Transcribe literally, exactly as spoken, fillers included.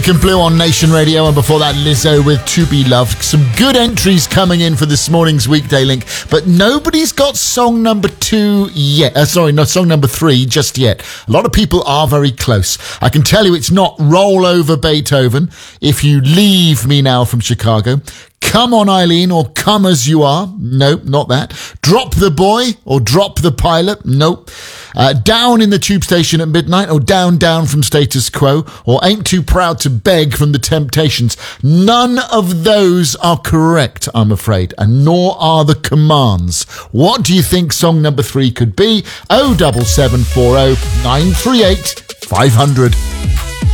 And Blue on Nation Radio, and before that Lizzo with To Be Loved. Some good entries coming in for this morning's Weekday Link, but nobody's got song number two yet. Uh, sorry, not song number three just yet. A lot of people are very close. I can tell you it's not Roll Over Beethoven, If You Leave Me Now from Chicago, Come On Eileen, or Come As You Are. Nope, not that. Drop the Boy or Drop the Pilot. Nope. Uh, Down in the Tube Station at Midnight, or Down Down from Status Quo, or Ain't Too Proud to Beg from The Temptations. None of those are correct, I'm afraid, and nor are the commands. What do you think song number three could be? oh seven seven four oh nine three eight five hundred.